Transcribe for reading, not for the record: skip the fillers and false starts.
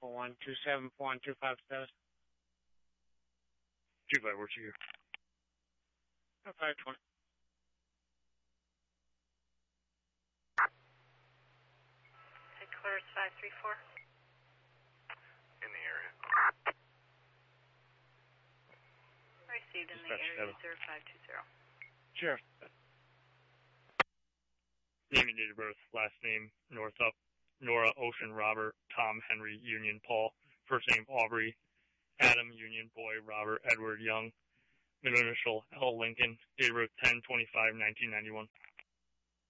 41274125 status. 25 works here. 520. Headquarters 534. In the area. Received in the Dispatch area shadow. 0520. Sheriff. Name and date of birth, last name, Northup, Nora, Ocean, Robert, Tom, Henry, Union, Paul, first name, Aubrey, Adam, Union, Boy, Robert, Edward, Young, middle initial, L. Lincoln, date of birth 10/25/1991.